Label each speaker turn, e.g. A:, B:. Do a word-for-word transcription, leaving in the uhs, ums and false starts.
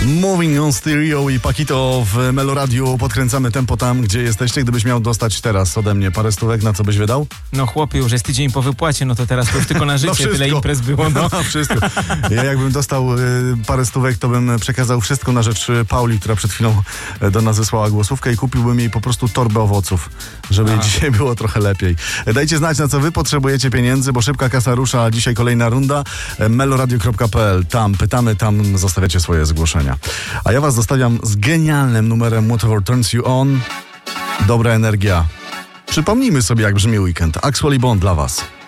A: Moving on Stereo i Pakito w Meloradiu. Podkręcamy tempo tam, gdzie jesteście. Gdybyś miał dostać teraz ode mnie parę stówek, na co byś wydał?
B: No chłopie, już jest tydzień po wypłacie, no to teraz to już tylko na życie,
A: no
B: tyle imprez było. No,
A: no wszystko. Ja jakbym dostał y, parę stówek, to bym przekazał wszystko na rzecz Pauli, która przed chwilą do nas wysłała głosówkę i kupiłbym jej po prostu torbę owoców, żeby jej dzisiaj było trochę lepiej. Dajcie znać, na co wy potrzebujecie pieniędzy, bo szybka kasa rusza, a dzisiaj kolejna runda. meloradio kropka p l. Tam pytamy, tam zostawiacie swoje zgłoszenia. A ja was zostawiam z genialnym numerem Whatever Turns You On. Dobra energia. Przypomnijmy sobie, jak brzmi weekend. Axwell i Bond dla was.